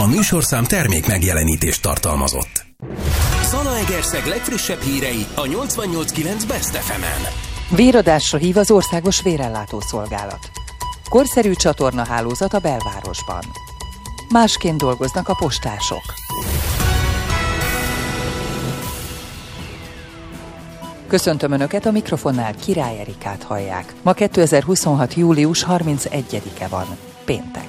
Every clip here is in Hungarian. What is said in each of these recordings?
műsorszám termék megjelenítést tartalmazott. Zalaegerszeg legfrissebb hírei a 88.9 Best FM-en. Véradásra hív az Országos Vérellátó Szolgálat. Korszerű csatornahálózat a belvárosban. Másként dolgoznak a postások. Köszöntöm Önöket, a mikrofonnál Király Erikát hallják. Ma 2026. július 31-e van, péntek.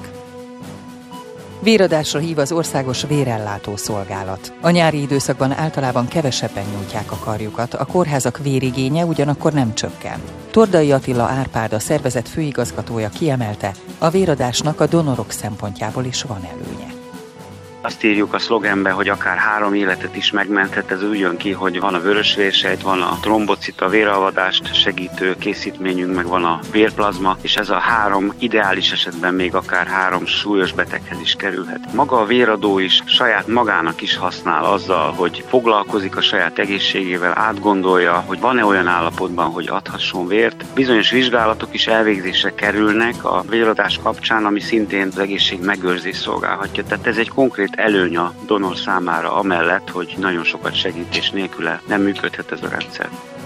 Véradásra hív az Országos Vérellátó Szolgálat. A nyári időszakban általában kevesebben nyújtják a karjukat, a kórházak vérigénye ugyanakkor nem csökken. Tordai Attila Árpád, a szervezet főigazgatója kiemelte, a véradásnak a donorok szempontjából is van előnye. Azt írjuk a szlogenbe, hogy akár 3 életet is megmenthet, ez úgy jön ki, hogy van a vörösvérsejt, van a trombocita, véralvadást segítő készítményünk, meg van a vérplazma, és ez a 3 ideális esetben még akár 3 súlyos beteghez is kerülhet. Maga a véradó is saját magának is használ azzal, hogy foglalkozik a saját egészségével, átgondolja, hogy van-e olyan állapotban, hogy adhasson vért. Bizonyos vizsgálatok is elvégzésre kerülnek a véradás kapcsán, ami szintén az egészség megőrzést szolgálhatja. Tehát ez egy konkrét előny a donor számára, amellett, hogy nagyon sokat segít, és nélküle nem működhet ez a rendszer.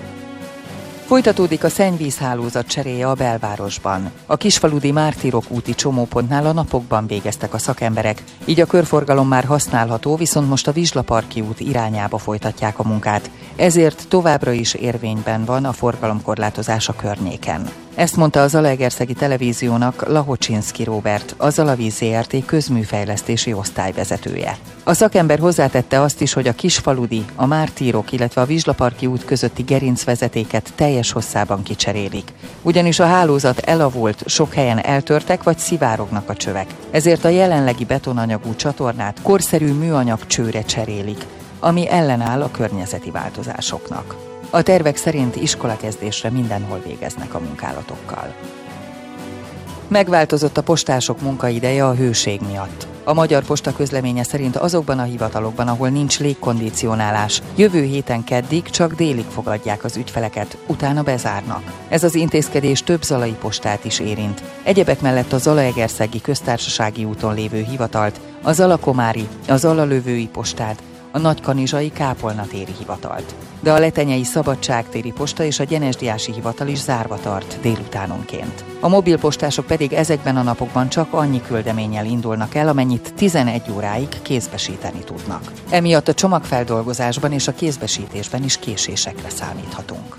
Folytatódik a szennyvízhálózat cseréje a belvárosban. A Kisfaludy Mártírok úti csomópontnál a napokban végeztek a szakemberek, így a körforgalom már használható, viszont most a Vizslaparki út irányába folytatják a munkát. Ezért továbbra is érvényben van a forgalomkorlátozás a környéken. Ezt mondta a Zalaegerszegi Televíziónak Lahocsinszky Róbert, a Zalavíz Zrt. Közműfejlesztési osztályvezetője. A szakember hozzátette azt is, hogy a Kisfaludy, a Mártírok, illetve a Vizslaparki út közötti gerincvezetéket teljes hosszában kicserélik. Ugyanis a hálózat elavult, sok helyen eltörtek vagy szivárognak a csövek. Ezért a jelenlegi betonanyagú csatornát korszerű műanyag csőre cserélik, ami ellenáll a környezeti változásoknak. A tervek szerint iskolakezdésre mindenhol végeznek a munkálatokkal. Megváltozott a postások munkaideje a hőség miatt. A Magyar Posta közleménye szerint azokban a hivatalokban, ahol nincs légkondicionálás, jövő héten keddig csak délig fogadják az ügyfeleket, utána bezárnak. Ez az intézkedés több zalai postát is érint. Egyebek mellett a Zalaegerszegi Köztársasági úton lévő hivatalt, a Zalakomári, a Zalalövői postát, a Nagykanizsai Kápolnatéri hivatalt. De a Letenyei Szabadságtéri posta és a Gyenesdiási hivatal is zárva tart délutánonként. A mobilpostások pedig ezekben a napokban csak annyi küldeménnyel indulnak el, amennyit 11 óráig kézbesíteni tudnak. Emiatt a csomagfeldolgozásban és a kézbesítésben is késésekre számíthatunk.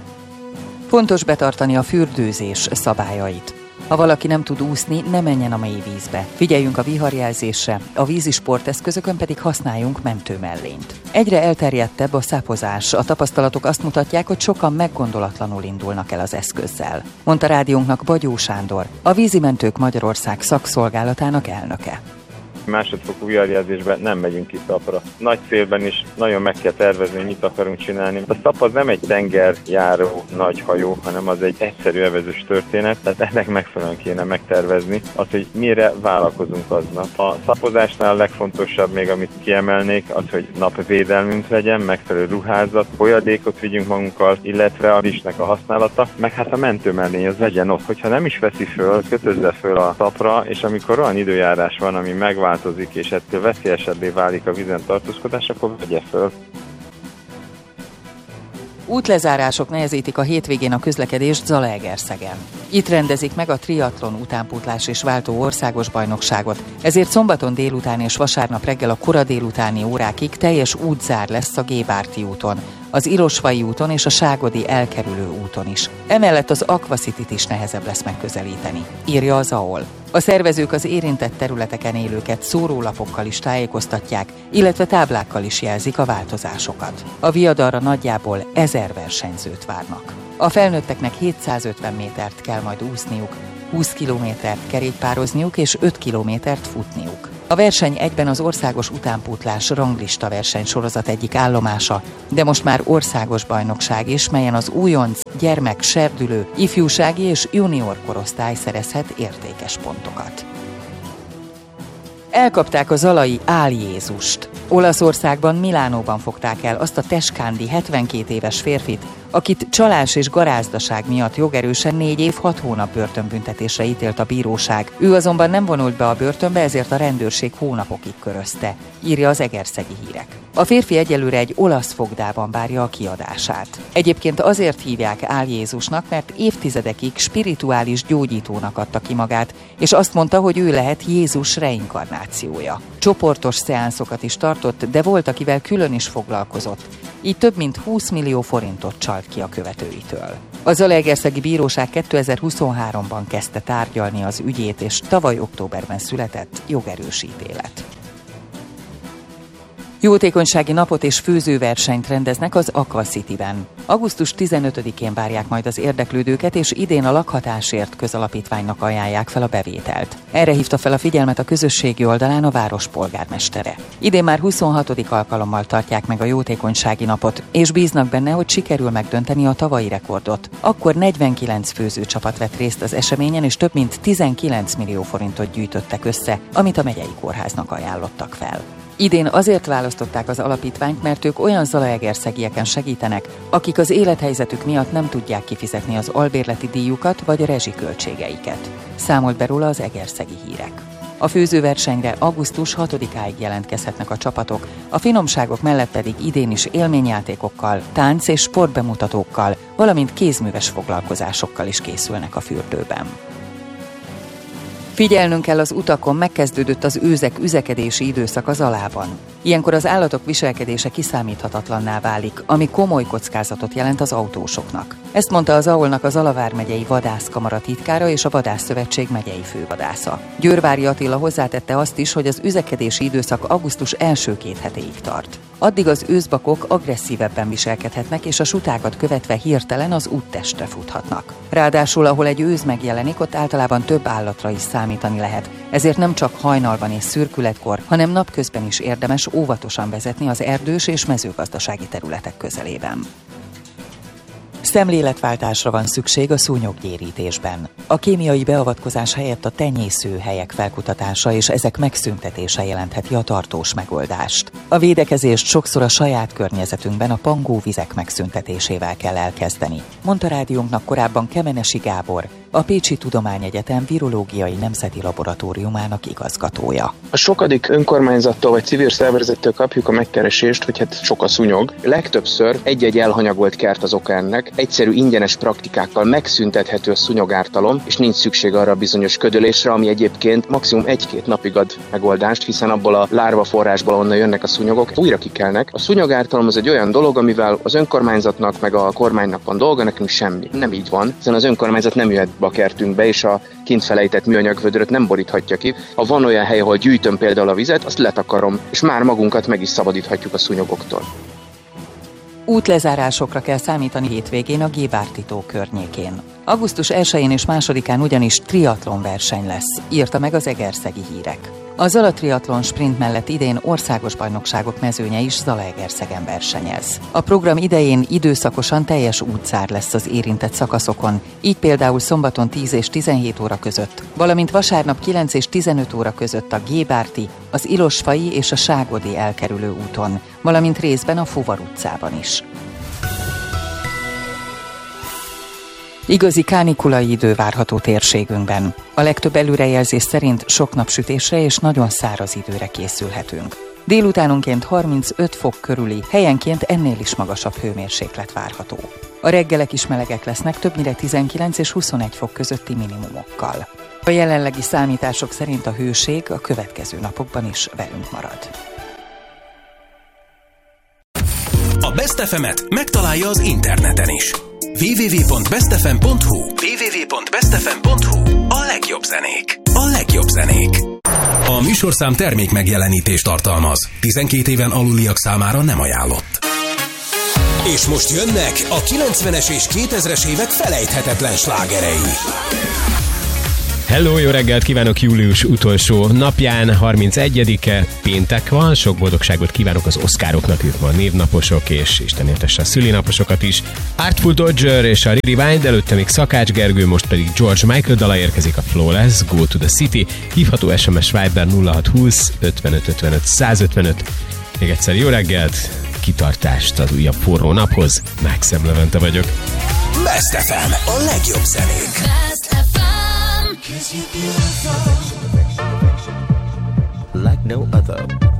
Fontos betartani a fürdőzés szabályait. Ha valaki nem tud úszni, ne menjen a mély vízbe. Figyeljünk a viharjelzésre, a vízi sporteszközökön pedig használjunk mentőmellényt. Egyre elterjedtebb a szápozás. A tapasztalatok azt mutatják, hogy sokan meggondolatlanul indulnak el az eszközzel, mondta rádiónknak Bagyó Sándor, a Vízimentők Magyarország szakszolgálatának elnöke. Másodfokú viharjelzésben nem megyünk ki szapra. Nagy szélben is nagyon meg kell tervezni, hogy mit akarunk csinálni. A szap az nem egy tengerjáró nagy hajó, hanem az egy egyszerű evezős történet, tehát ennek megfelelően kéne megtervezni az, hogy mire vállalkozunk aznap. A szapozásnál a legfontosabb még, amit kiemelnék, az, hogy napvédelmünk legyen, megfelelő ruházat, folyadékot vigyünk magunkkal, illetve a rizsnek a használata, meg hát a mentőmellény az legyen ott. Hogyha nem is veszi föl, kötözze föl a szapra, és amikor olyan időjárás van, ami megváltozik, és ettől veszélyesebbé válik a vízen tartózkodás, akkor vegye föl. Útlezárások nehezítik a hétvégén a közlekedést Zalaegerszegen. Itt rendezik meg a triatlon utánpótlás és váltó országos bajnokságot, ezért szombaton délután és vasárnap reggel a kora délutáni órákig teljes útzár lesz a Gébárti úton, az Ilosvai úton és a Ságodi elkerülő úton is. Emellett az Aquacityt is nehezebb lesz megközelíteni, írja az AOL. A szervezők az érintett területeken élőket szórólapokkal is tájékoztatják, illetve táblákkal is jelzik a változásokat. A viadalra nagyjából 1000 versenyzőt várnak. A felnőtteknek 750 métert kell majd úszniuk, 20 kilométert kerékpározniuk és 5 kilométert futniuk. A verseny egyben az országos utánpótlás ranglista versenysorozat egyik állomása, de most már országos bajnokság is, melyen az újonc, gyermek, serdülő, ifjúsági és junior korosztály szerezhet értékes pontokat. Elkapták a zalai Ál Jézust. Olaszországban, Milánóban fogták el azt a Tescandi 72 éves férfit, akit csalás és garázdaság miatt jogerősen 4 év 6 hónap börtönbüntetésre ítélt a bíróság. Ő azonban nem vonult be a börtönbe, ezért a rendőrség hónapokig körözte, írja az Egerszegi Hírek. A férfi egyelőre egy olasz fogdában várja a kiadását. Egyébként azért hívják Ál Jézusnak, mert évtizedekig spirituális gyógyítónak adta ki magát, és azt mondta, hogy ő lehet Jézus reinkarnációja. Csoportos szeánszokat is tartott, de volt, akivel külön is foglalkozott. Így több mint 20 millió forintot csalt ki a követőitől. A Zalaegerszegi Bíróság 2023-ban kezdte tárgyalni az ügyét, és tavaly októberben született jogerős ítélet. Jótékonysági napot és főzőversenyt rendeznek az Aqua City-ben. Augusztus 15-én várják majd az érdeklődőket, és idén a Lakhatásért közalapítványnak ajánlják fel a bevételt. Erre hívta fel a figyelmet a közösségi oldalán a város polgármestere. Idén már 26. alkalommal tartják meg a jótékonysági napot, és bíznak benne, hogy sikerül megdönteni a tavalyi rekordot. Akkor 49 főzőcsapat vett részt az eseményen, és több mint 19 millió forintot gyűjtöttek össze, amit a megyei kórháznak ajánlottak fel. Idén azért választották az alapítványt, mert ők olyan zalaegerszegieken segítenek, akik az élethelyzetük miatt nem tudják kifizetni az albérleti díjukat vagy a rezsiköltségeiket. Számolt be róla az Egerszegi Hírek. A főzőversenyre augusztus 6-áig jelentkezhetnek a csapatok, a finomságok mellett pedig idén is élményjátékokkal, tánc- és sportbemutatókkal, valamint kézműves foglalkozásokkal is készülnek a fürdőben. Figyelnünk kell az utakon, megkezdődött az őzek üzekedési időszak az Zalában. Ilyenkor az állatok viselkedése kiszámíthatatlanná válik, ami komoly kockázatot jelent az autósoknak. Ezt mondta az AOL-nak a Zala vármegyei vadászkamara titkára és a Vadászszövetség megyei fővadásza. Győrvári Attila hozzátette azt is, hogy az üzekedési időszak augusztus első 2 hetéig tart. Addig az őszbakok agresszívebben viselkedhetnek, és a sutákat követve hirtelen az úttestre futhatnak. Ráadásul, ahol egy őz megjelenik, ott általában több állatra is számítani lehet. Ezért nem csak hajnalban és szürkületkor, hanem napközben is érdemes óvatosan vezetni az erdős és mezőgazdasági területek közelében. Szemléletváltásra van szükség a szúnyoggyérítésben. A kémiai beavatkozás helyett a tenyészőhelyek felkutatása és ezek megszüntetése jelentheti a tartós megoldást. A védekezést sokszor a saját környezetünkben a pangóvizek megszüntetésével kell elkezdeni, mondta rádiónknak korábban Kemenesi Gábor, a Pécsi Tudományegyetem Virológiai Nemzeti Laboratóriumának igazgatója. A sokadik önkormányzattól vagy civil szervezettől kapjuk a megkeresést, hogy hát sok a szúnyog. Legtöbbször egy-egy elhanyagolt kert az oka ennek, egyszerű ingyenes praktikákkal megszüntethető a szúnyogártalom, és nincs szükség arra a bizonyos ködölésre, ami egyébként maximum 1-2 napig ad megoldást, hiszen abból a lárva forrásból, onnan jönnek a szúnyogok, újra kikelnek. A szúnyogártalom az egy olyan dolog, amivel az önkormányzatnak meg a kormánynak van dolga, nekünk semmi. Nem így van, hiszen az önkormányzat nem jöhet a kertünkbe, és a kint felejtett műanyag vödröt nem boríthatja ki. Ha van olyan hely, ahol gyűjtöm például a vizet, azt letakarom, és már magunkat meg is szabadíthatjuk a szúnyogoktól. Útlezárásokra kell számítani hétvégén a Gébárti-tó környékén. Augusztus 1-én és 2-án ugyanis triatlonverseny lesz, írta meg az Egerszegi Hírek. A Zala triatlon sprint mellett idén országos bajnokságok mezőnye is Zalaegerszegen versenyez. A program idején időszakosan teljes útzár lesz az érintett szakaszokon, így például szombaton 10 és 17 óra között, valamint vasárnap 9 és 15 óra között a Gébárti, az Ilosfai és a Ságodi elkerülő úton, valamint részben a Fuvar utcában is. Igazi kánikulai idő várható térségünkben. A legtöbb előrejelzés szerint sok napsütésre és nagyon száraz időre készülhetünk. Délutánonként 35 fok körüli, helyenként ennél is magasabb hőmérséklet várható. A reggelek is melegek lesznek, többnyire 19 és 21 fok közötti minimumokkal. A jelenlegi számítások szerint a hőség a következő napokban is velünk marad. A Best FM-et megtalálja az interneten is. www.bestfm.hu A legjobb zenék. A legjobb zenék. A műsorszám termék megjelenítést tartalmaz. 12 éven aluliak számára nem ajánlott. És most jönnek a 90-es és 2000-es évek felejthetetlen slágerei. Hello, jó reggelt kívánok július utolsó napján, 31-e, péntek van, sok boldogságot kívánok az Oscaroknak, ők ma névnaposok, és Isten értesse a szülinaposokat is. Artful Dodger és a Rewind, előtte még Szakács Gergő, most pedig George Michael dala érkezik, a Flawless, Go to the City, hívható SMS Viber 0620 55 55 155. Még egyszer jó reggelt, kitartást az újabb forró naphoz. Maxim Levente vagyok. Best FM, a legjobb zenék. Best FM. Like no other.